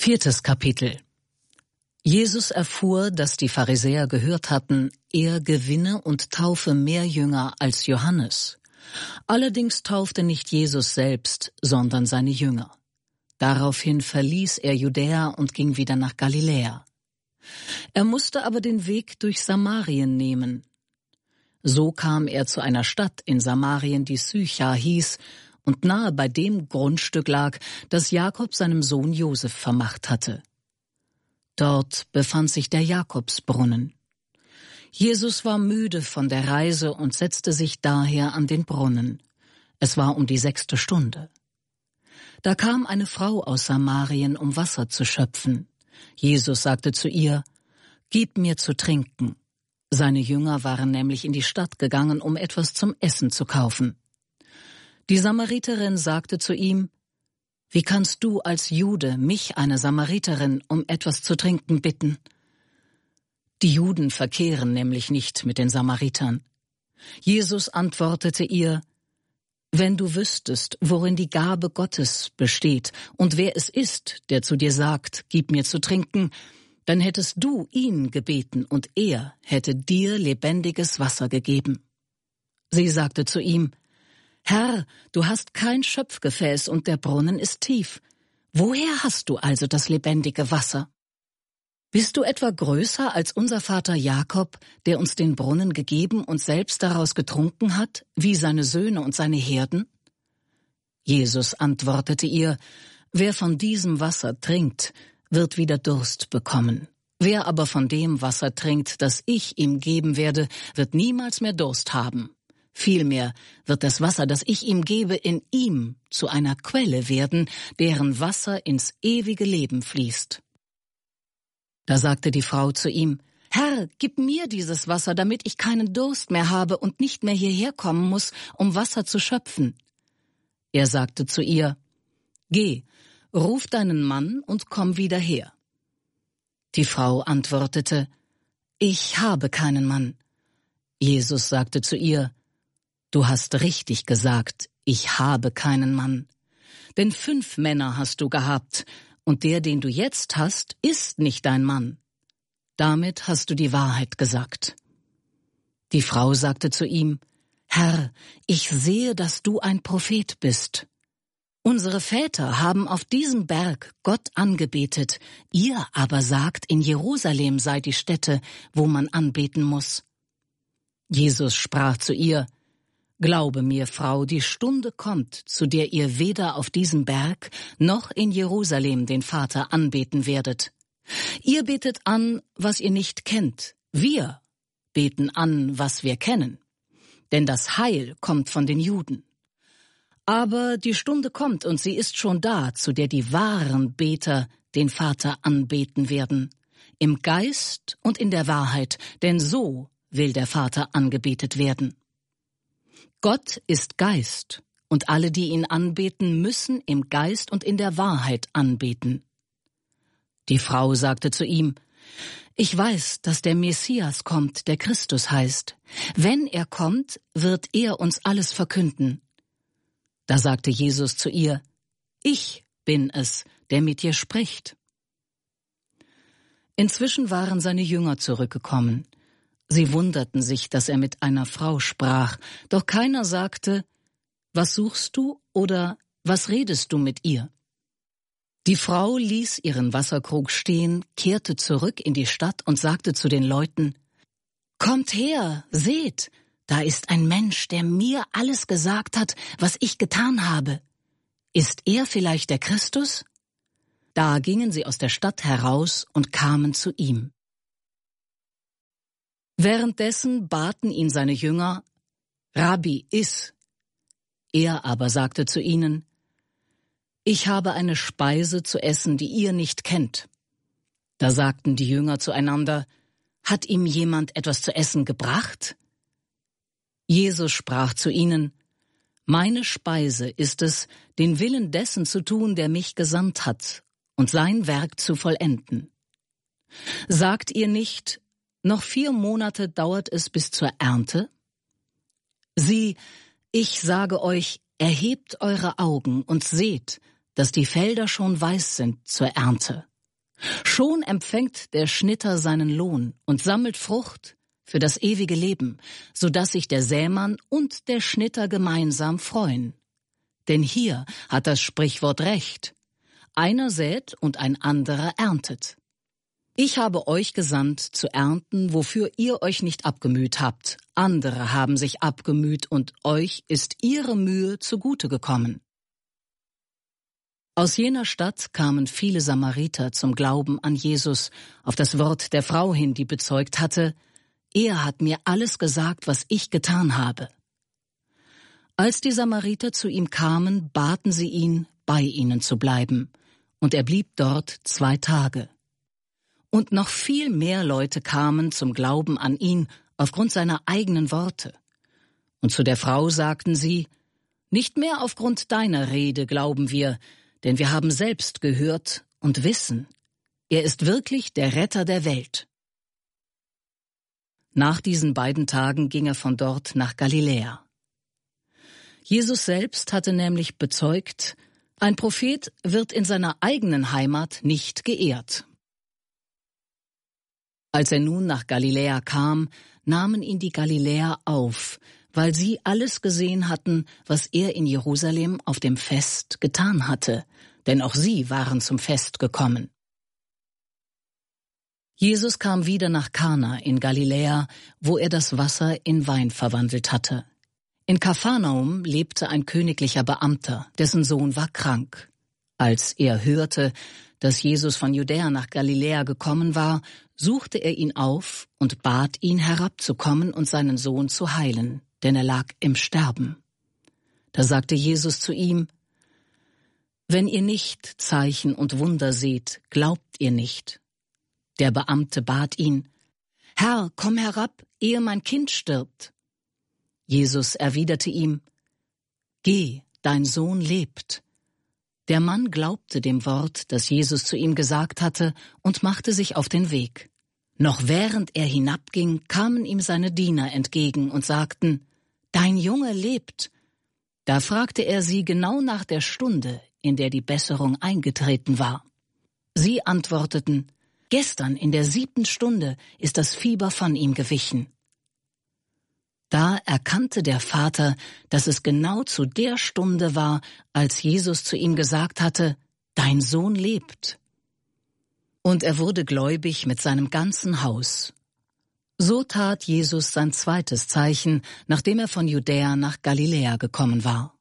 4. Kapitel. Jesus erfuhr, dass die Pharisäer gehört hatten, er gewinne und taufe mehr Jünger als Johannes. Allerdings taufte nicht Jesus selbst, sondern seine Jünger. Daraufhin verließ er Judäa und ging wieder nach Galiläa. Er musste aber den Weg durch Samarien nehmen. So kam er zu einer Stadt in Samarien, die Sychar hieß und nahe bei dem Grundstück lag, das Jakob seinem Sohn Josef vermacht hatte. Dort befand sich der Jakobsbrunnen. Jesus war müde von der Reise und setzte sich daher an den Brunnen. Es war um die 6. Stunde. Da kam eine Frau aus Samarien, um Wasser zu schöpfen. Jesus sagte zu ihr: »Gib mir zu trinken.« Seine Jünger waren nämlich in die Stadt gegangen, um etwas zum Essen zu kaufen. Die Samariterin sagte zu ihm: »Wie kannst du als Jude mich, eine Samariterin, um etwas zu trinken bitten?« Die Juden verkehren nämlich nicht mit den Samaritern. Jesus antwortete ihr: »Wenn du wüsstest, worin die Gabe Gottes besteht und wer es ist, der zu dir sagt, gib mir zu trinken, dann hättest du ihn gebeten und er hätte dir lebendiges Wasser gegeben.« Sie sagte zu ihm: »Herr, du hast kein Schöpfgefäß und der Brunnen ist tief. Woher hast du also das lebendige Wasser? Bist du etwa größer als unser Vater Jakob, der uns den Brunnen gegeben und selbst daraus getrunken hat, wie seine Söhne und seine Herden?« Jesus antwortete ihr: »Wer von diesem Wasser trinkt, wird wieder Durst bekommen. Wer aber von dem Wasser trinkt, das ich ihm geben werde, wird niemals mehr Durst haben. Vielmehr wird das Wasser, das ich ihm gebe, in ihm zu einer Quelle werden, deren Wasser ins ewige Leben fließt.« Da sagte die Frau zu ihm: »Herr, gib mir dieses Wasser, damit ich keinen Durst mehr habe und nicht mehr hierher kommen muss, um Wasser zu schöpfen.« Er sagte zu ihr: »Geh, ruf deinen Mann und komm wieder her.« Die Frau antwortete: »Ich habe keinen Mann.« Jesus sagte zu ihr: »Du hast richtig gesagt, ich habe keinen Mann. Denn 5 Männer hast du gehabt, und der, den du jetzt hast, ist nicht dein Mann. Damit hast du die Wahrheit gesagt.« Die Frau sagte zu ihm: »Herr, ich sehe, dass du ein Prophet bist. Unsere Väter haben auf diesem Berg Gott angebetet, ihr aber sagt, in Jerusalem sei die Stätte, wo man anbeten muss.« Jesus sprach zu ihr: »Glaube mir, Frau, die Stunde kommt, zu der ihr weder auf diesem Berg noch in Jerusalem den Vater anbeten werdet. Ihr betet an, was ihr nicht kennt. Wir beten an, was wir kennen. Denn das Heil kommt von den Juden. Aber die Stunde kommt, und sie ist schon da, zu der die wahren Beter den Vater anbeten werden, im Geist und in der Wahrheit, denn so will der Vater angebetet werden. Gott ist Geist, und alle, die ihn anbeten, müssen im Geist und in der Wahrheit anbeten.« Die Frau sagte zu ihm: »Ich weiß, dass der Messias kommt, der Christus heißt. Wenn er kommt, wird er uns alles verkünden.« Da sagte Jesus zu ihr: »Ich bin es, der mit dir spricht.« Inzwischen waren seine Jünger zurückgekommen. Sie wunderten sich, dass er mit einer Frau sprach, doch keiner sagte: »Was suchst du?« oder »Was redest du mit ihr?« Die Frau ließ ihren Wasserkrug stehen, kehrte zurück in die Stadt und sagte zu den Leuten: »Kommt her, seht, da ist ein Mensch, der mir alles gesagt hat, was ich getan habe. Ist er vielleicht der Christus?« Da gingen sie aus der Stadt heraus und kamen zu ihm. Währenddessen baten ihn seine Jünger: »Rabbi, iss!« Er aber sagte zu ihnen: »Ich habe eine Speise zu essen, die ihr nicht kennt.« Da sagten die Jünger zueinander: »Hat ihm jemand etwas zu essen gebracht?« Jesus sprach zu ihnen: »Meine Speise ist es, den Willen dessen zu tun, der mich gesandt hat, und sein Werk zu vollenden. Sagt ihr nicht: Noch 4 Monate dauert es bis zur Ernte? Sieh, ich sage euch, erhebt eure Augen und seht, dass die Felder schon weiß sind zur Ernte. Schon empfängt der Schnitter seinen Lohn und sammelt Frucht für das ewige Leben, so dass sich der Sämann und der Schnitter gemeinsam freuen. Denn hier hat das Sprichwort recht: Einer sät und ein anderer erntet. Ich habe euch gesandt, zu ernten, wofür ihr euch nicht abgemüht habt. Andere haben sich abgemüht, und euch ist ihre Mühe zugute gekommen. Aus jener Stadt kamen viele Samariter zum Glauben an Jesus, auf das Wort der Frau hin, die bezeugt hatte: Er hat mir alles gesagt, was ich getan habe. Als die Samariter zu ihm kamen, baten sie ihn, bei ihnen zu bleiben, und er blieb dort 2 Tage. Und noch viel mehr Leute kamen zum Glauben an ihn aufgrund seiner eigenen Worte. Und zu der Frau sagten sie: Nicht mehr aufgrund deiner Rede glauben wir, denn wir haben selbst gehört und wissen, er ist wirklich der Retter der Welt. Nach diesen beiden Tagen ging er von dort nach Galiläa. Jesus selbst hatte nämlich bezeugt, ein Prophet wird in seiner eigenen Heimat nicht geehrt. Als er nun nach Galiläa kam, nahmen ihn die Galiläer auf, weil sie alles gesehen hatten, was er in Jerusalem auf dem Fest getan hatte, denn auch sie waren zum Fest gekommen. Jesus kam wieder nach Kana in Galiläa, wo er das Wasser in Wein verwandelt hatte. In Kapharnaum lebte ein königlicher Beamter, dessen Sohn war krank. Als er hörte, dass Jesus von Judäa nach Galiläa gekommen war, suchte er ihn auf und bat ihn, herabzukommen und seinen Sohn zu heilen, denn er lag im Sterben. Da sagte Jesus zu ihm: Wenn ihr nicht Zeichen und Wunder seht, glaubt ihr nicht. Der Beamte bat ihn: Herr, komm herab, ehe mein Kind stirbt. Jesus erwiderte ihm: Geh, dein Sohn lebt. Der Mann glaubte dem Wort, das Jesus zu ihm gesagt hatte, und machte sich auf den Weg. Noch während er hinabging, kamen ihm seine Diener entgegen und sagten: Dein Junge lebt. Da fragte er sie genau nach der Stunde, in der die Besserung eingetreten war. Sie antworteten: Gestern in der 7. Stunde ist das Fieber von ihm gewichen. Da erkannte der Vater, dass es genau zu der Stunde war, als Jesus zu ihm gesagt hatte: Dein Sohn lebt. Und er wurde gläubig mit seinem ganzen Haus. So tat Jesus sein zweites Zeichen, nachdem er von Judäa nach Galiläa gekommen war.